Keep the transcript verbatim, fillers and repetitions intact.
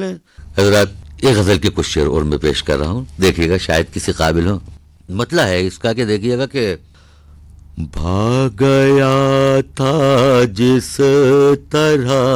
है। हजरात, ये गजल के कुछ शेर और मैं पेश कर रहा हूँ, देखिएगा शायद किसी काबिल हो। मतलब है इसका कि देखिएगा कि भाग गया था जिस तरह